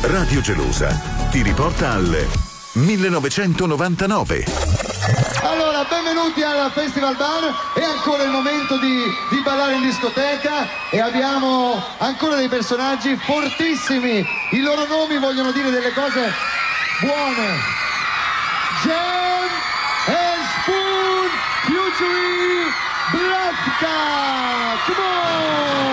Radio Gelosa ti riporta al 1999. Allora, benvenuti al Festival Bar. È ancora il momento di ballare in discoteca e abbiamo ancora dei personaggi fortissimi. I loro nomi vogliono dire delle cose buone. Jam and Spoon featuring Blasca. Come on!